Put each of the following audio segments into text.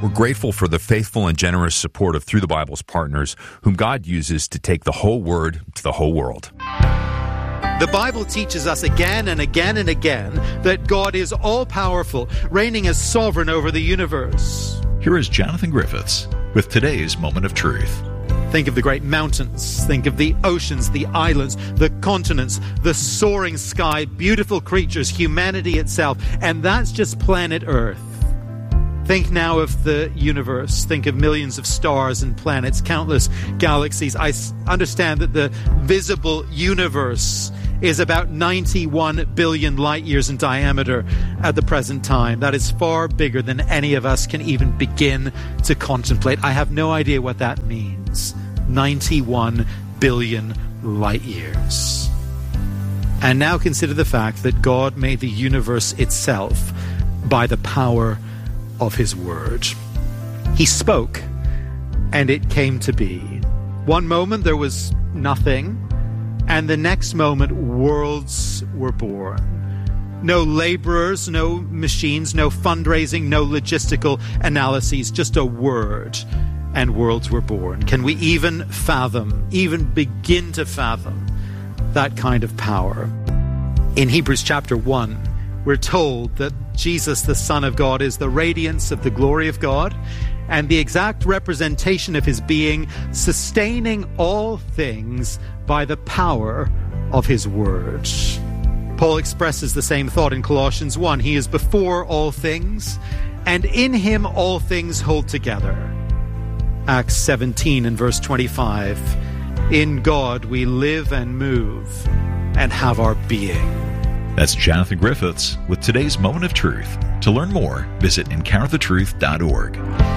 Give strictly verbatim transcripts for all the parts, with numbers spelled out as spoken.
We're grateful for the faithful and generous support of Through the Bible's partners, whom God uses to take the whole Word to the whole world. The Bible teaches us again and again and again that God is all-powerful, reigning as sovereign over the universe. Here is Jonathan Griffiths with today's Moment of Truth. Think of the great mountains, think of the oceans, the islands, the continents, the soaring sky, beautiful creatures, humanity itself, and that's just planet Earth. Think now of the universe. Think of millions of stars and planets, countless galaxies. I understand that the visible universe is about ninety-one billion light years in diameter at the present time. That is far bigger than any of us can even begin to contemplate. I have no idea what that means. ninety-one billion light years. And now consider the fact that God made the universe itself by the power of his word. He spoke, and it came to be. One moment there was nothing, and the next moment worlds were born. No laborers, no machines, no fundraising, no logistical analyses, just a word, and worlds were born. Can we even fathom, even begin to fathom that kind of power? In Hebrews chapter one, we're told that Jesus, the Son of God, is the radiance of the glory of God and the exact representation of his being, sustaining all things by the power of his word. Paul expresses the same thought in Colossians one. He is before all things, and in him all things hold together. Acts seventeen and verse twenty-five. In God we live and move and have our being. That's Jonathan Griffiths with today's Moment of Truth. To learn more, visit encounter the truth dot org.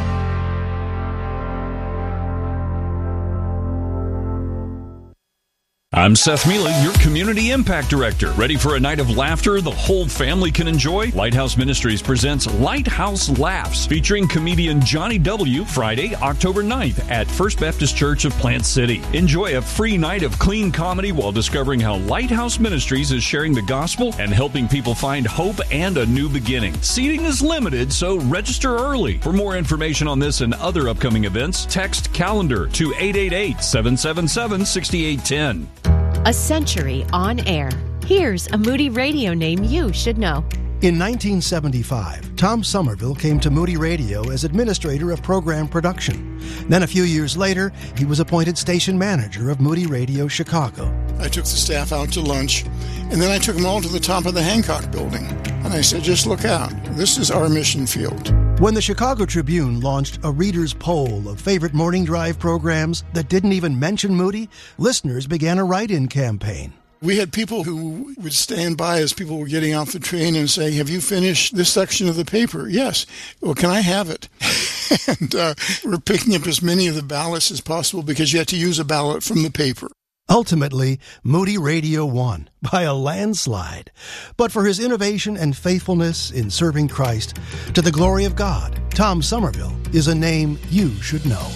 I'm Seth Mila, your Community Impact Director. Ready for a night of laughter the whole family can enjoy? Lighthouse Ministries presents Lighthouse Laughs, featuring comedian Johnny W. Friday, October ninth at First Baptist Church of Plant City. Enjoy a free night of clean comedy while discovering how Lighthouse Ministries is sharing the gospel and helping people find hope and a new beginning. Seating is limited, so register early. For more information on this and other upcoming events, text CALENDAR to eight eight eight, seven seven seven, six eight one zero. A century on air. Here's a Moody Radio name you should know. In nineteen seventy-five, Tom Somerville came to Moody Radio as administrator of program production. Then a few years later, he was appointed station manager of Moody Radio Chicago. I took the staff out to lunch, and then I took them all to the top of the Hancock building. And I said, just look out. This is our mission field. When the Chicago Tribune launched a reader's poll of favorite morning drive programs that didn't even mention Moody, listeners began a write-in campaign. We had people who would stand by as people were getting off the train and say, have you finished this section of the paper? Yes. Well, can I have it? and uh, we're picking up as many of the ballots as possible because you had to use a ballot from the paper. Ultimately, Moody Radio won by a landslide. But for his innovation and faithfulness in serving Christ to the glory of God, Tom Somerville is a name you should know.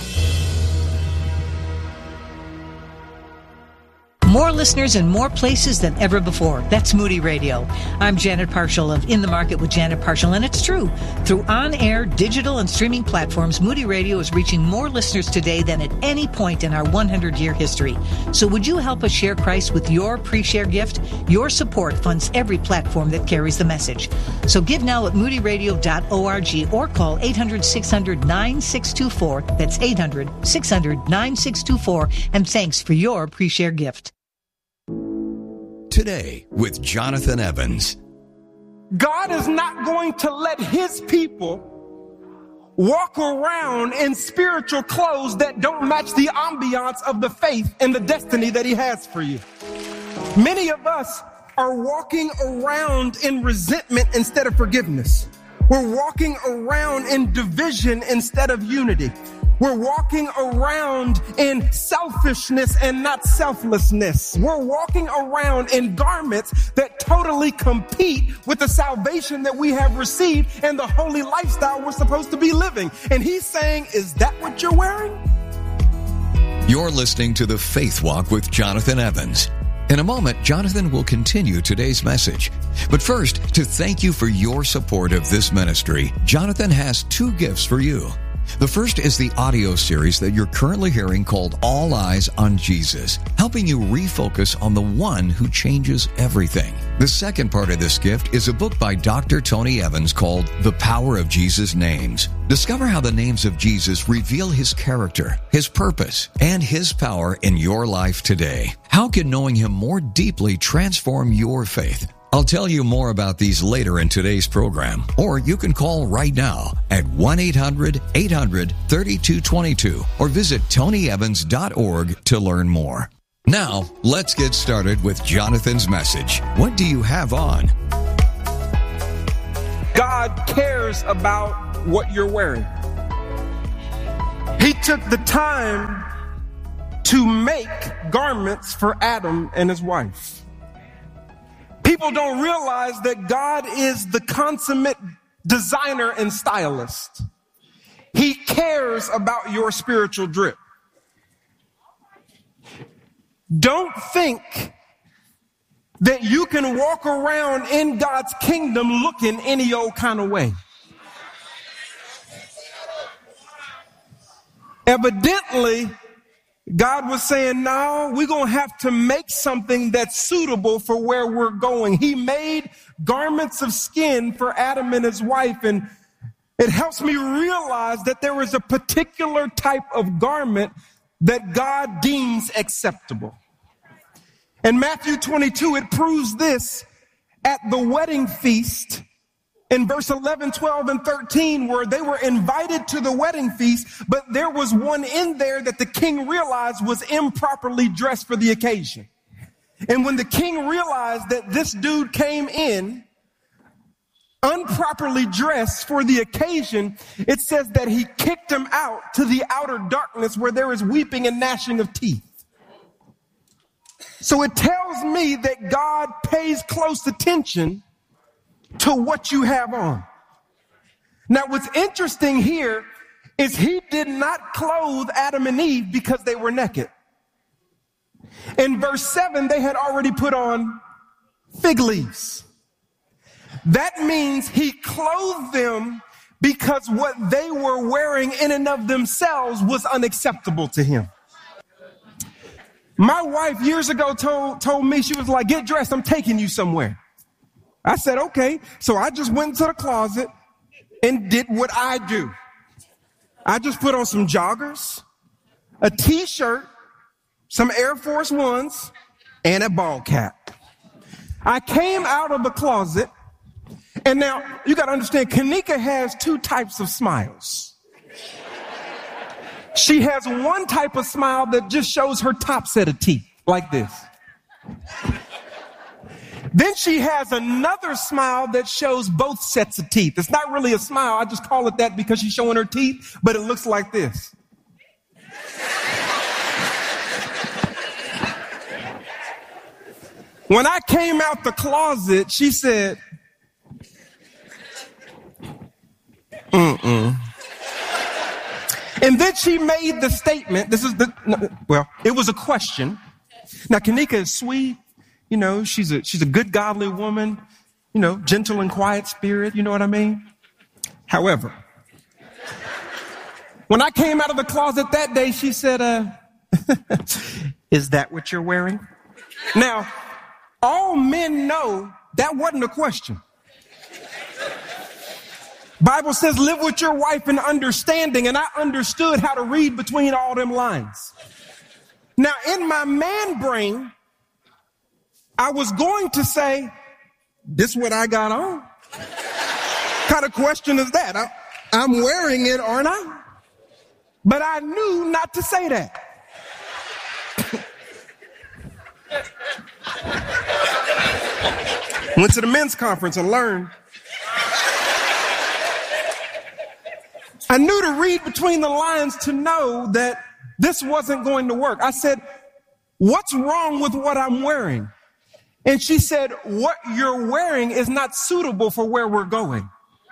More listeners in more places than ever before. That's Moody Radio. I'm Janet Parshall of In the Market with Janet Parshall, and it's true. Through on-air, digital, and streaming platforms, Moody Radio is reaching more listeners today than at any point in our one hundred year history. So would you help us share Christ with your pre-share gift? Your support funds every platform that carries the message. So give now at moody radio dot org or call eight hundred, six hundred, nine six two four. That's eight hundred, six hundred, nine six two four. And thanks for your pre-share gift. Today with Jonathan Evans. God is not going to let his people walk around in spiritual clothes that don't match the ambiance of the faith and the destiny that he has for you. Many of us are walking around in resentment instead of forgiveness. We're walking around in division instead of unity. We're walking around in selfishness and not selflessness. We're walking around in garments that totally compete with the salvation that we have received and the holy lifestyle we're supposed to be living. And he's saying, is that what you're wearing? You're listening to The Faith Walk with Jonathan Evans. In a moment, Jonathan will continue today's message. But first, to thank you for your support of this ministry, Jonathan has two gifts for you. The first is the audio series that you're currently hearing called All Eyes on Jesus, helping you refocus on the one who changes everything. The second part of this gift is a book by Doctor Tony Evans called The Power of Jesus' Names. Discover how the names of Jesus reveal his character, his purpose, and his power in your life today. How can knowing him more deeply transform your faith? I'll tell you more about these later in today's program, or you can call right now at one eight hundred eight hundred thirty-two twenty-two or visit tony evans dot org to learn more. Now, let's get started with Jonathan's message. What do you have on? God cares about what you're wearing. He took the time to make garments for Adam and his wife. People don't realize that God is the consummate designer and stylist. He cares about your spiritual drip. Don't think that you can walk around in God's kingdom looking any old kind of way. Evidently, God was saying, no, we're going to have to make something that's suitable for where we're going. He made garments of skin for Adam and his wife, and it helps me realize that there is a particular type of garment that God deems acceptable. In Matthew twenty-two, it proves this at the wedding feast in verse eleven, twelve, and thirteen, where they were invited to the wedding feast, but there was one in there that the king realized was improperly dressed for the occasion. And when the king realized that this dude came in improperly dressed for the occasion, it says that he kicked him out to the outer darkness where there is weeping and gnashing of teeth. So it tells me that God pays close attention to what you have on. Now, what's interesting here is he did not clothe Adam and Eve because they were naked. In verse seven, they had already put on fig leaves. That means he clothed them because what they were wearing in and of themselves was unacceptable to him. My wife years ago told, told me, she was like, get dressed, I'm taking you somewhere. I said, okay. So I just went to the closet and did what I do. I just put on some joggers, a t-shirt, some Air Force Ones, and a ball cap. I came out of the closet, and now you got to understand, Kanika has two types of smiles. She has one type of smile that just shows her top set of teeth, like this. Then she has another smile that shows both sets of teeth. It's not really a smile. I just call it that because she's showing her teeth, but it looks like this. When I came out the closet, she said, mm-mm. And then she made the statement, this is the, no, well, it was a question. Now, Kanika is sweet. You know, she's a, she's a good, godly woman, you know, gentle and quiet spirit. You know what I mean? However, when I came out of the closet that day, she said, uh, is that what you're wearing? Now, all men know that wasn't a question. Bible says, live with your wife in understanding, and I understood how to read between all them lines. Now, in my man brain, I was going to say, this what I got on? What kind of question is that? I, I'm wearing it, aren't I? But I knew not to say that. Went to the men's conference and learned. I knew to read between the lines to know that this wasn't going to work. I said, what's wrong with what I'm wearing? And she said, what you're wearing is not suitable for where we're going.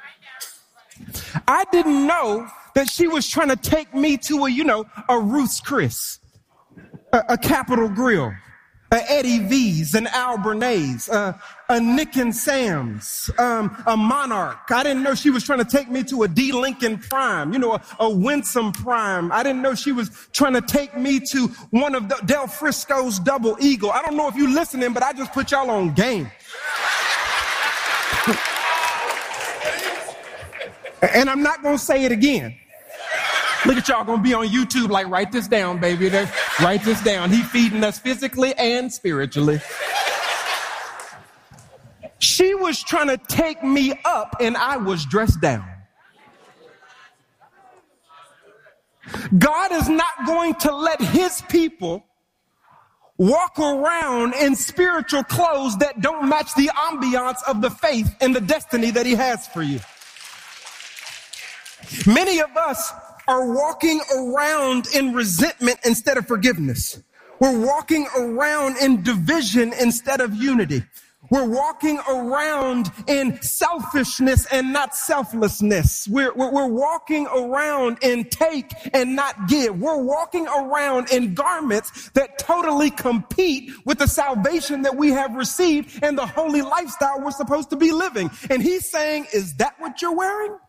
I didn't know that she was trying to take me to a, you know, a Ruth's Chris, a, a Capitol Grill, a Eddie V's, an Al Bernays, uh, a Nick and Sam's, um, a Monarch. I didn't know she was trying to take me to a D. Lincoln Prime, you know, a, a Winsome Prime. I didn't know she was trying to take me to one of the Del Frisco's Double Eagle. I don't know if you're listening, but I just put y'all on game. And I'm not going to say it again. Look at y'all going to be on YouTube like, write this down, baby. Write this down. He feeding us physically and spiritually. She was trying to take me up and I was dressed down. God is not going to let his people walk around in spiritual clothes that don't match the ambiance of the faith and the destiny that he has for you. Many of us are walking around in resentment instead of forgiveness. We're walking around in division instead of unity. We're walking around in selfishness and not selflessness. We're, we're, we're walking around in take and not give. We're walking around in garments that totally compete with the salvation that we have received and the holy lifestyle we're supposed to be living. And he's saying, is that what you're wearing?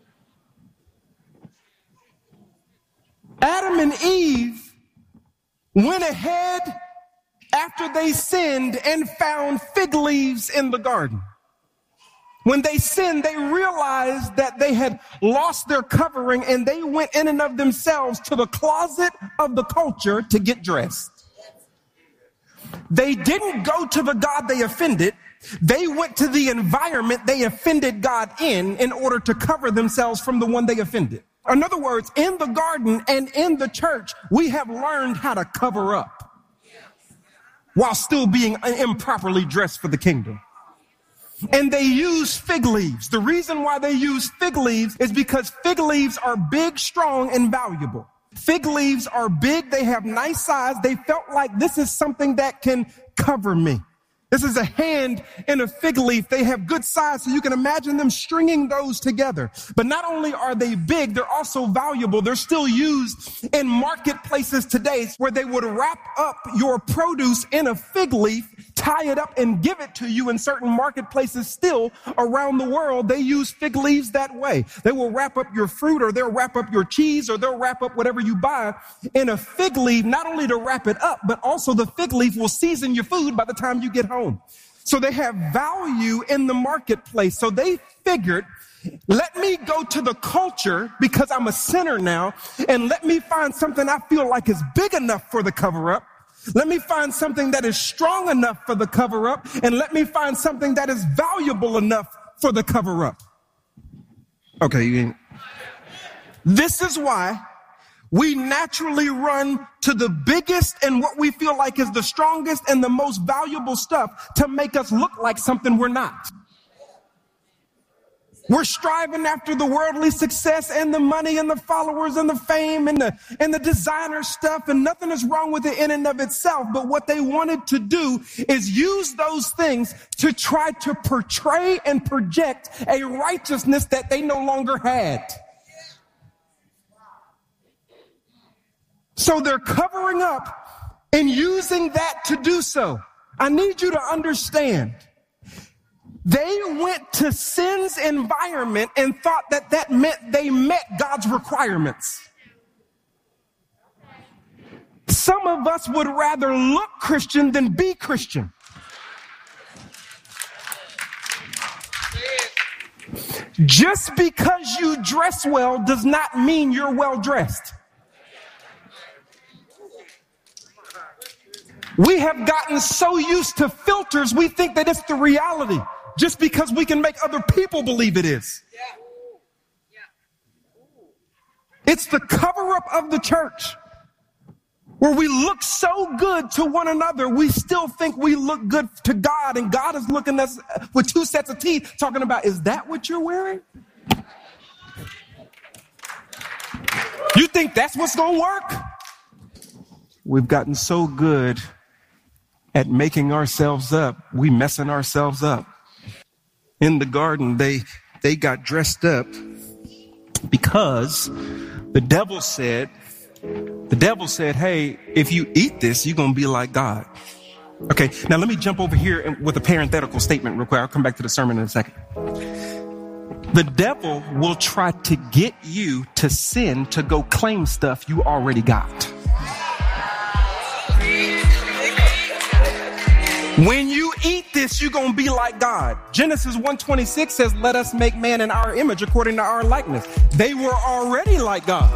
Adam and Eve went ahead after they sinned and found fig leaves in the garden. When they sinned, they realized that they had lost their covering and they went in and of themselves to the closet of the culture to get dressed. They didn't go to the God they offended. They went to the environment they offended God in in order to cover themselves from the one they offended. In other words, in the garden and in the church, we have learned how to cover up while still being improperly dressed for the kingdom. And they use fig leaves. The reason why they use fig leaves is because fig leaves are big, strong, and valuable. Fig leaves are big. They have nice size. They felt like this is something that can cover me. This is a hand in a fig leaf. They have good size, so you can imagine them stringing those together. But not only are they big, they're also valuable. They're still used in marketplaces today where they would wrap up your produce in a fig leaf, tie it up, and give it to you in certain marketplaces still around the world. They use fig leaves that way. They will wrap up your fruit, or they'll wrap up your cheese, or they'll wrap up whatever you buy in a fig leaf, not only to wrap it up, but also the fig leaf will season your food by the time you get home. So they have value in the marketplace. So they figured, let me go to the culture because I'm a sinner now, and let me find something I feel like is big enough for the cover up. Let me find something that is strong enough for the cover up, and let me find something that is valuable enough for the cover up. Okay. You ain't. This is why we naturally run to the biggest and what we feel like is the strongest and the most valuable stuff to make us look like something we're not. We're striving after the worldly success and the money and the followers and the fame and the, and the designer stuff, and nothing is wrong with it in and of itself. But what they wanted to do is use those things to try to portray and project a righteousness that they no longer had. So they're covering up and using that to do so. I need you to understand. They went to sin's environment and thought that that meant they met God's requirements. Some of us would rather look Christian than be Christian. Just because you dress well does not mean you're well dressed. We have gotten so used to filters, we think that it's the reality just because we can make other people believe it is. It's the cover up of the church where we look so good to one another, we still think we look good to God, and God is looking at us with two sets of teeth talking about, is that what you're wearing? You think that's what's going to work? We've gotten so good at making ourselves up, we messing ourselves up. In the garden, they they got dressed up because the devil said, the devil said, hey, if you eat this, you're going to be like God. Okay, now let me jump over here with a parenthetical statement real quick. I'll come back to the sermon in a second. The devil will try to get you to sin to go claim stuff you already got. When you eat this, you're going to be like God. Genesis one twenty-six says, let us make man in our image according to our likeness. They were already like God.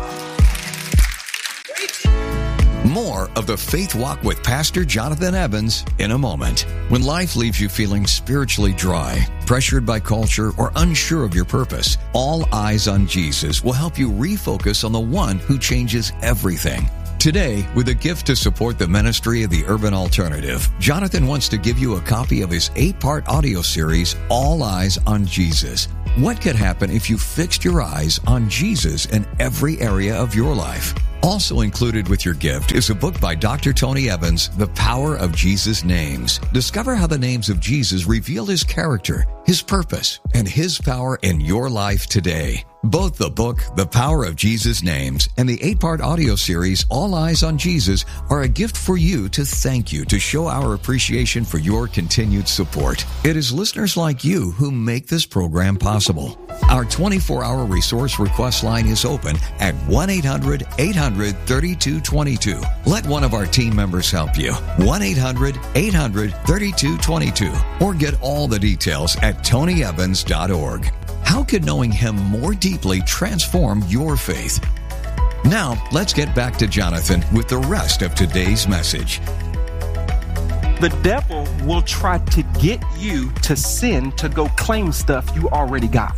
More of the Faith Walk with Pastor Jonathan Evans in a moment. When life leaves you feeling spiritually dry, pressured by culture, or unsure of your purpose, All Eyes on Jesus will help you refocus on the one who changes everything. Today, with a gift to support the ministry of the Urban Alternative, Jonathan wants to give you a copy of his eight-part audio series, All Eyes on Jesus. What could happen if you fixed your eyes on Jesus in every area of your life? Also included with your gift is a book by Doctor Tony Evans, The Power of Jesus' Names. Discover how the names of Jesus reveal his character, his purpose, and his power in your life today. Both the book, The Power of Jesus' Names, and the eight-part audio series, All Eyes on Jesus, are a gift for you to thank you to show our appreciation for your continued support. It is listeners like you who make this program possible. Our twenty-four hour resource request line is open at one eight hundred eight hundred thirty-two twenty-two. Let one of our team members help you. one eight hundred eight hundred thirty-two twenty-two. Or get all the details at tony evans dot org. How could knowing him more deeply transform your faith? Now, let's get back to Jonathan with the rest of today's message. The devil will try to get you to sin to go claim stuff you already got.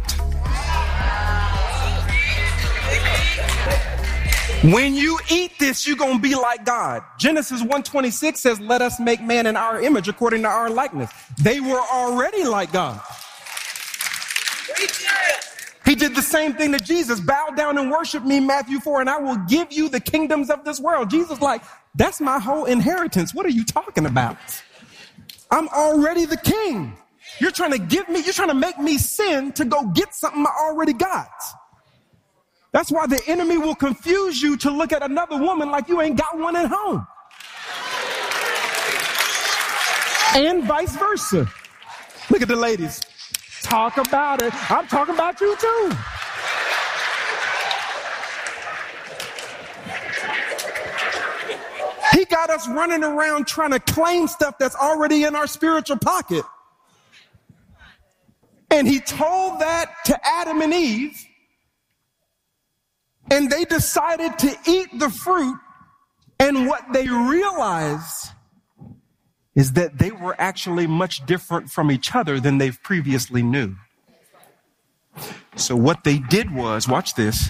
When you eat this, you're going to be like God. Genesis one twenty-six says, let us make man in our image according to our likeness. They were already like God. He did the same thing to Jesus. Bow down and worship me, Matthew four, and I will give you the kingdoms of this world. Jesus like, that's my whole inheritance. What are you talking about? I'm already the king. You're trying to give me, you're trying to make me sin to go get something I already got. That's why the enemy will confuse you to look at another woman like you ain't got one at home. And vice versa. Look at the ladies. Talk about it. I'm talking about you too. He got us running around trying to claim stuff that's already in our spiritual pocket. And he told that to Adam and Eve. And they decided to eat the fruit. And what they realized is that they were actually much different from each other than they've previously knew. So what they did was, watch this,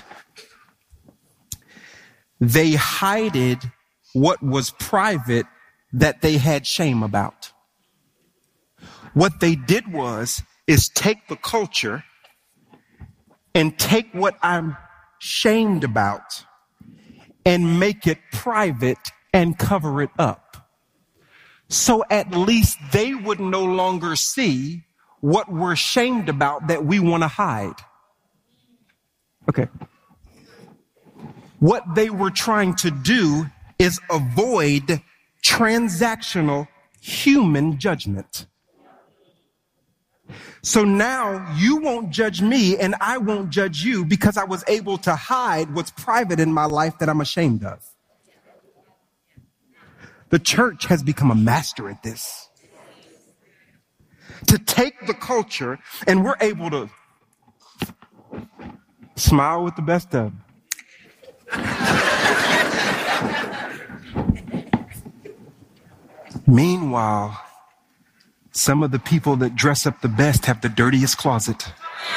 they hided what was private that they had shame about. What they did was, is take the culture and take what I'm shamed about and make it private and cover it up. So at least they would no longer see what we're shamed about that we want to hide. Okay. What they were trying to do is avoid transactional human judgment. So now you won't judge me and I won't judge you because I was able to hide what's private in my life that I'm ashamed of. The church has become a master at this. To take the culture, and we're able to smile with the best of them. Meanwhile, some of the people that dress up the best have the dirtiest closet.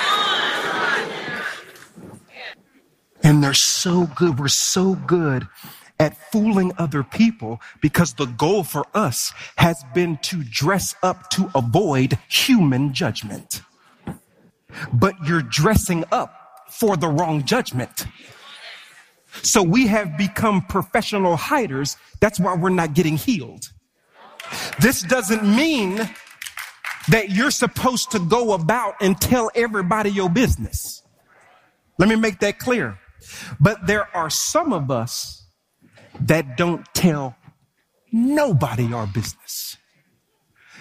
And they're so good. We're so good at fooling other people because the goal for us has been to dress up to avoid human judgment. But you're dressing up for the wrong judgment. So we have become professional hiders. That's why we're not getting healed. This doesn't mean that you're supposed to go about and tell everybody your business. Let me make that clear. But there are some of us that don't tell nobody our business.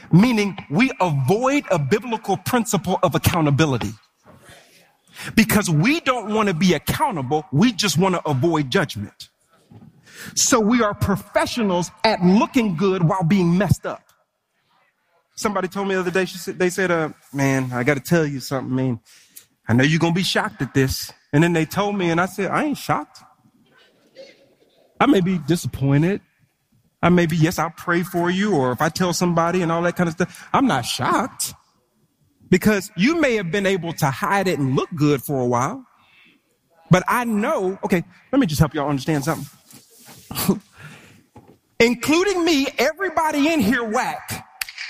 meaning we avoid a biblical principle of accountability. Because we don't want to be accountable, we just want to avoid judgment. So we are professionals at looking good while being messed up. Somebody told me the other day, she said, they said, uh, man, I got to tell you something, man. I know you're going to be shocked at this. And then they told me, and I said, I ain't shocked. I may be disappointed. I may be, yes, I'll pray for you, or if I tell somebody and all that kind of stuff. I'm not shocked because you may have been able to hide it and look good for a while. But I know, okay, let me just help y'all understand something. Including me, everybody in here whack.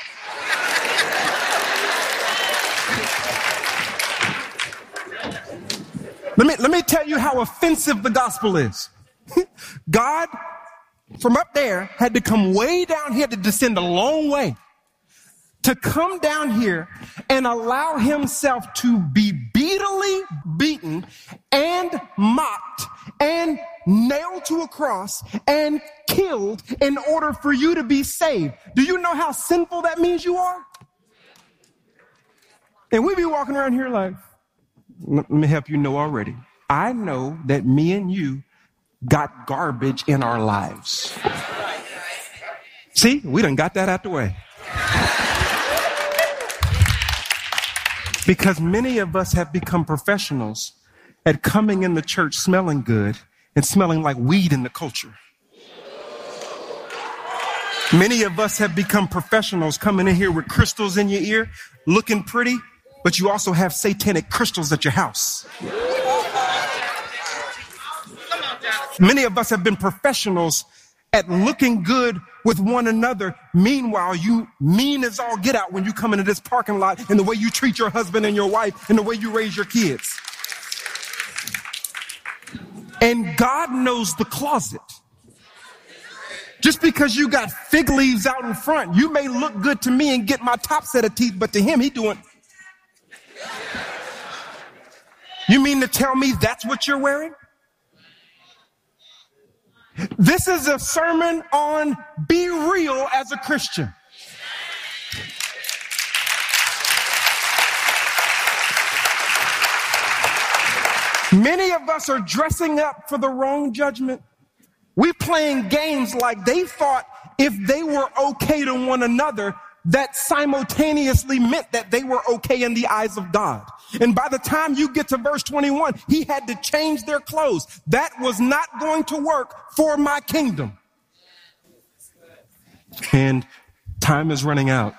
Let me, let me tell you how offensive the gospel is. God, from up there, had to come way down here to descend a long way to come down here and allow himself to be beatily beaten and mocked and nailed to a cross and killed in order for you to be saved. Do you know how sinful that means you are? And we be walking around here like, let me help you know already. I know that me and you got garbage in our lives. See, we done got that out the way. Because many of us have become professionals at coming in the church smelling good and smelling like weed in the culture. Many of us have become professionals coming in here with crystals in your ear, looking pretty, but you also have satanic crystals at your house. Many of us have been professionals at looking good with one another. Meanwhile, you mean as all get out when you come into this parking lot and the way you treat your husband and your wife and the way you raise your kids. And God knows the closet. Just because you got fig leaves out in front, you may look good to me and get my top set of teeth, but to him, he doing... You mean to tell me that's what you're wearing? This is a sermon on be real as a Christian. Many of us are dressing up for the wrong judgment. We're playing games like they thought if they were okay to one another, that simultaneously meant that they were okay in the eyes of God. And by the time you get to verse twenty-one, he had to change their clothes. That was not going to work for my kingdom. And time is running out.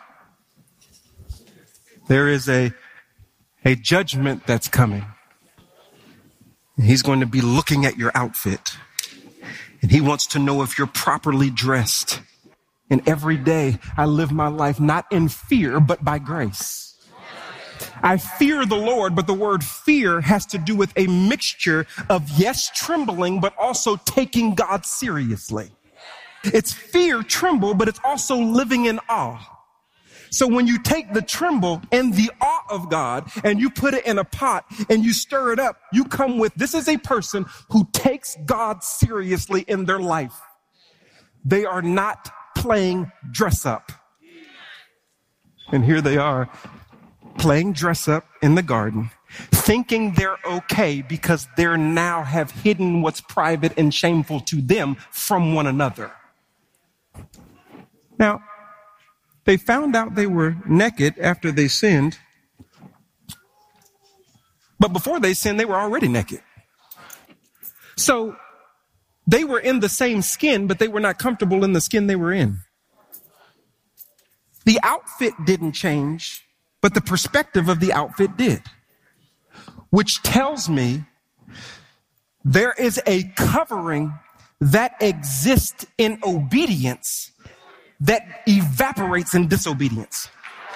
There is a, a judgment that's coming. He's going to be looking at your outfit. And he wants to know if you're properly dressed. And every day I live my life not in fear, but by grace. I fear the Lord, but the word fear has to do with a mixture of, yes, trembling, but also taking God seriously. It's fear, tremble, but it's also living in awe. So when you take the tremble and the awe of God and you put it in a pot and you stir it up, you come with, this is a person who takes God seriously in their life. They are not playing dress up. And here they are playing dress up in the garden, thinking they're okay because they now have hidden what's private and shameful to them from one another. Now, they found out they were naked after they sinned, but before they sinned, they were already naked. So they were in the same skin, but they were not comfortable in the skin they were in. The outfit didn't change, but the perspective of the outfit did, which tells me there is a covering that exists in obedience that evaporates in disobedience.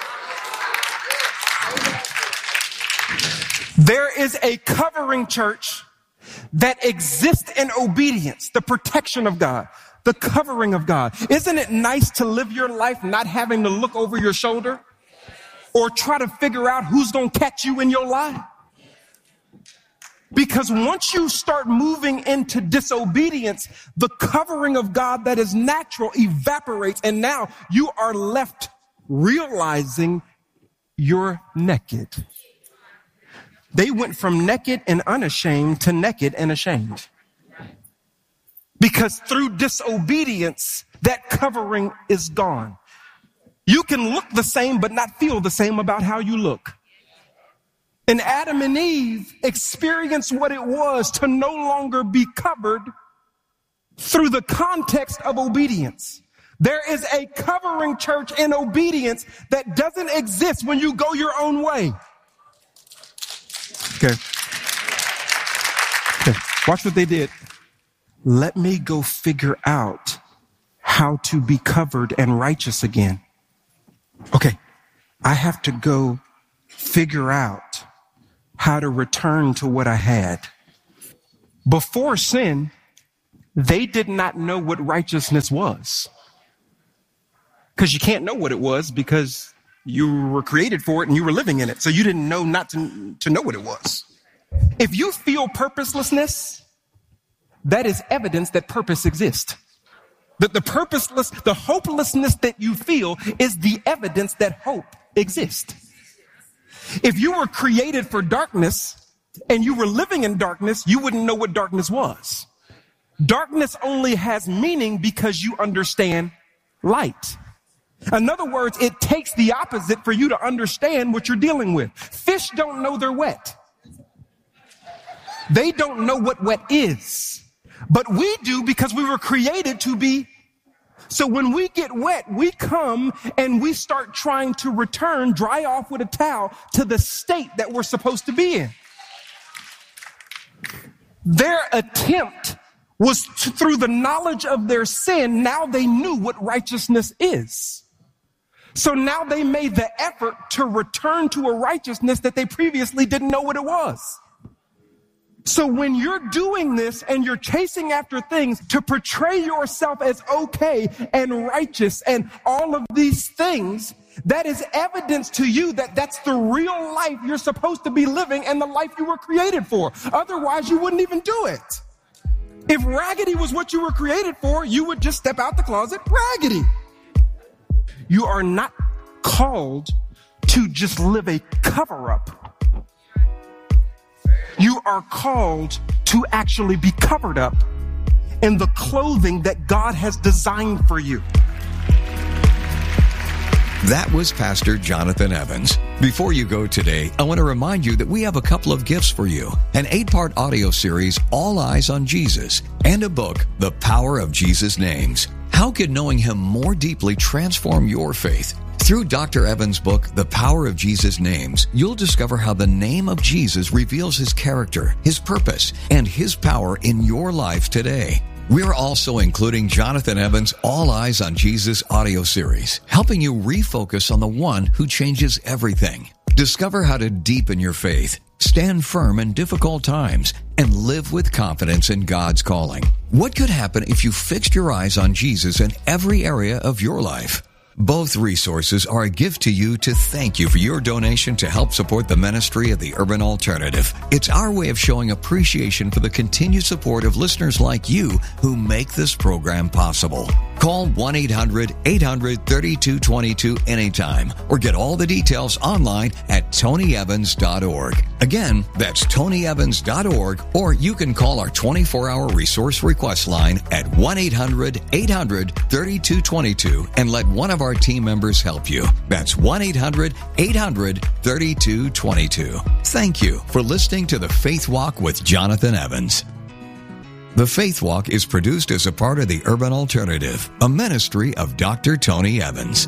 There is a covering, church, that exists in obedience, the protection of God, the covering of God. Isn't it nice to live your life not having to look over your shoulder or try to figure out who's going to catch you in your lie? Because once you start moving into disobedience, the covering of God that is natural evaporates, and now you are left realizing you're naked. They went from naked and unashamed to naked and ashamed. Because through disobedience, that covering is gone. You can look the same but not feel the same about how you look. And Adam and Eve experienced what it was to no longer be covered through the context of obedience. There is a covering, church, in obedience that doesn't exist when you go your own way. Okay. Okay. Watch what they did. Let me go figure out how to be covered and righteous again. Okay. I have to go figure out how to return to what I had. Before sin, they did not know what righteousness was. Because you can't know what it was because you were created for it and you were living in it. So you didn't know not to, to know what it was. If you feel purposelessness, that is evidence that purpose exists. That the purposeless, the hopelessness that you feel is the evidence that hope exists. If you were created for darkness and you were living in darkness, you wouldn't know what darkness was. Darkness only has meaning because you understand light. In other words, it takes the opposite for you to understand what you're dealing with. Fish don't know they're wet. They don't know what wet is. But we do because we were created to be. So when we get wet, we come and we start trying to return, dry off with a towel, to the state that we're supposed to be in. Their attempt was to, through the knowledge of their sin, now they knew what righteousness is. So now they made the effort to return to a righteousness that they previously didn't know what it was. So when you're doing this and you're chasing after things to portray yourself as okay and righteous and all of these things, that is evidence to you that that's the real life you're supposed to be living and the life you were created for. Otherwise, you wouldn't even do it. If raggedy was what you were created for, you would just step out the closet raggedy. You are not called to just live a cover-up. You are called to actually be covered up in the clothing that God has designed for you. That was Pastor Jonathan Evans. Before you go today, I want to remind you that we have a couple of gifts for you. An eight-part audio series, All Eyes on Jesus, and a book, The Power of Jesus' Names. How could knowing Him more deeply transform your faith? Through Doctor Evans' book, The Power of Jesus' Names, you'll discover how the name of Jesus reveals His character, His purpose, and His power in your life today. We're also including Jonathan Evans' All Eyes on Jesus audio series, helping you refocus on the one who changes everything. Discover how to deepen your faith, stand firm in difficult times, and live with confidence in God's calling. What could happen if you fixed your eyes on Jesus in every area of your life? Both resources are a gift to you to thank you for your donation to help support the ministry of the Urban Alternative. It's our way of showing appreciation for the continued support of listeners like you who make this program possible. Call one eight hundred eight hundred thirty-two twenty-two anytime or get all the details online at tony evans dot org. Again, that's tony evans dot org, or you can call our twenty-four hour resource request line at one eight hundred eight hundred thirty-two twenty-two and let one of our team members help you. That's one eight hundred eight hundred thirty-two twenty-two. Thank you for listening to The Faith Walk with Jonathan Evans. The Faith Walk is produced as a part of the Urban Alternative, a ministry of Doctor Tony Evans.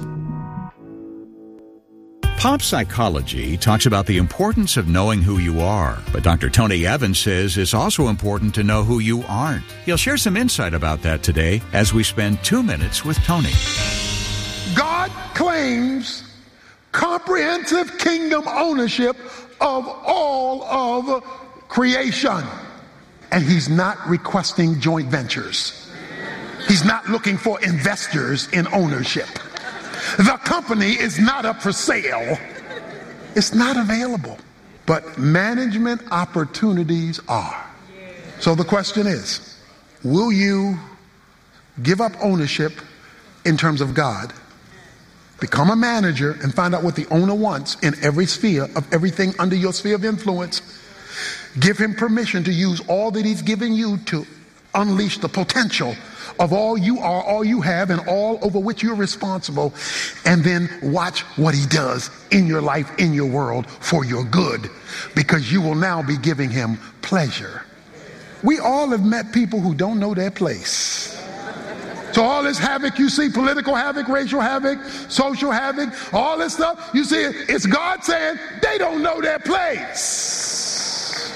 Pop psychology talks about the importance of knowing who you are, but Doctor Tony Evans says it's also important to know who you aren't. He'll share some insight about that today as we spend two minutes with Tony. God claims comprehensive kingdom ownership of all of creation. And He's not requesting joint ventures. He's not looking for investors in ownership. The company is not up for sale. It's not available. But management opportunities are. So the question is, will you give up ownership in terms of God Become a manager and find out what the owner wants in every sphere of everything under your sphere of influence. Give him permission to use all that he's given you to unleash the potential of all you are, all you have, and all over which you're responsible. And then watch what he does in your life, in your world, for your good, because you will now be giving him pleasure. We all have met people who don't know their place. So all this havoc you see, political havoc, racial havoc, social havoc, all this stuff, you see it, it's God saying they don't know their place.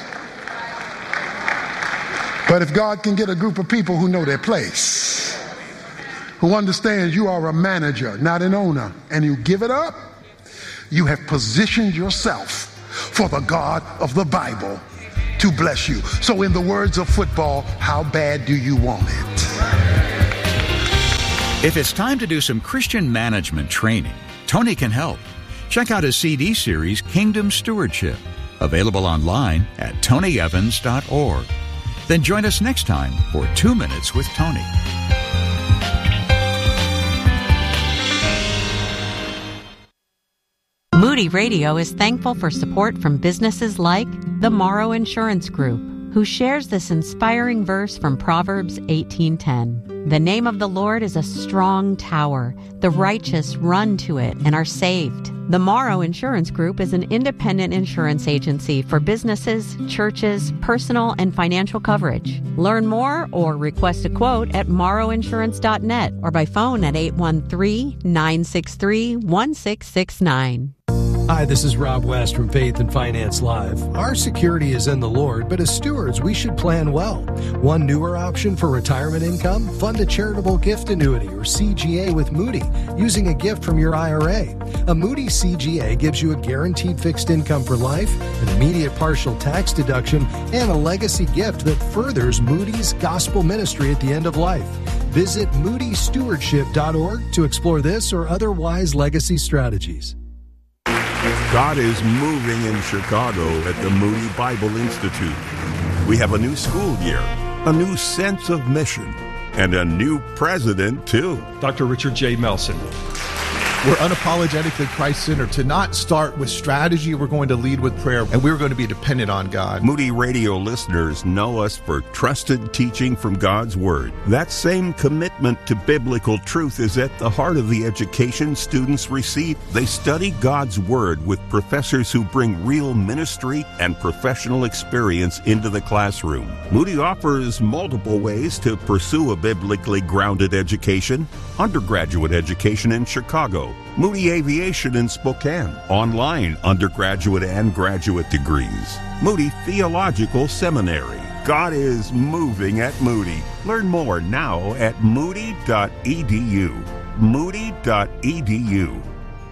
But if God can get a group of people who know their place, who understands you are a manager, not an owner, and you give it up, you have positioned yourself for the God of the Bible to bless you. So in the words of football, how bad do you want it? If it's time to do some Christian management training, Tony can help. Check out his C D series, Kingdom Stewardship, available online at tony evans dot org. Then join us next time for Two Minutes with Tony. Moody Radio is thankful for support from businesses like the Morrow Insurance Group, who shares this inspiring verse from Proverbs eighteen ten. The name of the Lord is a strong tower. The righteous run to it and are saved. The Morrow Insurance Group is an independent insurance agency for businesses, churches, personal and financial coverage. Learn more or request a quote at morrow insurance dot net or by phone at eight one three, nine six three, one six six nine. Hi, this is Rob West from Faith and Finance Live. Our security is in the Lord, but as stewards, we should plan well. One newer option for retirement income, fund a charitable gift annuity or C G A with Moody using a gift from your I R A. A Moody C G A gives you a guaranteed fixed income for life, an immediate partial tax deduction, and a legacy gift that furthers Moody's gospel ministry at the end of life. Visit moody stewardship dot org to explore this or other wise legacy strategies. God is moving in Chicago at the Moody Bible Institute. We have a new school year, a new sense of mission, and a new president, too. Doctor Richard J. Melson. We're unapologetically Christ-centered. To not start with strategy, we're going to lead with prayer, and we're going to be dependent on God. Moody Radio listeners know us for trusted teaching from God's Word. That same commitment to biblical truth is at the heart of the education students receive. They study God's Word with professors who bring real ministry and professional experience into the classroom. Moody offers multiple ways to pursue a biblically grounded education. Undergraduate education in Chicago, Moody Aviation in Spokane, online undergraduate and graduate degrees, Moody Theological Seminary. God is moving at Moody. Learn more now at moody dot e d u. moody dot e d u.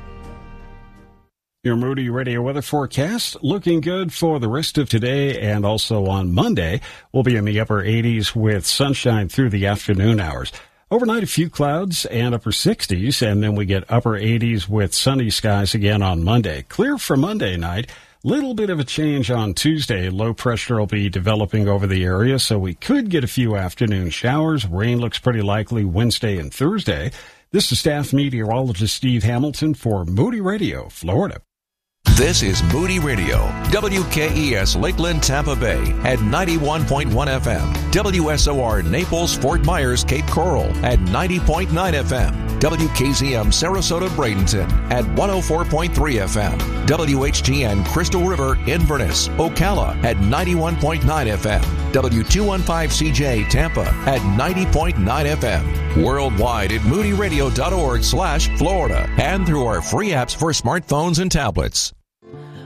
Your Moody Radio weather forecast looking good for the rest of today, and also on Monday we'll be in the upper eighties with sunshine through the afternoon hours. Overnight, a few clouds and upper sixties, and then we get upper eighties with sunny skies again on Monday. Clear for Monday night. Little bit of a change on Tuesday. Low pressure will be developing over the area, so we could get a few afternoon showers. Rain looks pretty likely Wednesday and Thursday. This is staff meteorologist Steve Hamilton for Moody Radio, Florida. This is Moody Radio, W K E S Lakeland, Tampa Bay at ninety-one point one F M, W S O R Naples, Fort Myers, Cape Coral at ninety point nine F M, W K Z M Sarasota, Bradenton at one oh four point three F M, W H T N Crystal River, Inverness, Ocala at ninety-one point nine F M, W two fifteen C J Tampa at ninety point nine F M, worldwide at moody radio dot org slash Florida, and through our free apps for smartphones and tablets.